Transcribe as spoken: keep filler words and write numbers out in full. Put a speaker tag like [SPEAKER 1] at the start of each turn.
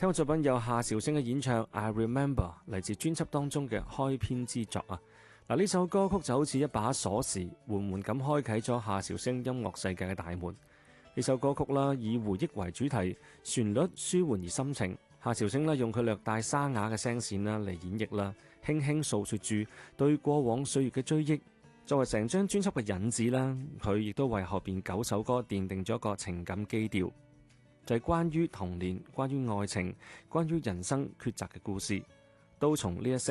[SPEAKER 1] 聽過作品有夏韶聲嘅演唱《I Remember》，嚟自專輯當中嘅開篇之作啊！嗱，呢首歌曲就好似一把鎖匙，緩緩咁開啟咗夏韶聲音樂世界嘅大門。呢首歌曲啦，以回憶為主題，旋律舒緩而深情。夏韶聲啦，用佢略帶沙啞嘅聲線啦嚟演繹啦，輕輕訴說住對過往歲月嘅追憶。作為成張專輯嘅引子啦，佢亦都為後邊九首歌奠定咗一個情感基調。就係關於童年、關於愛情、關於人生抉擇嘅故事，都從呢一息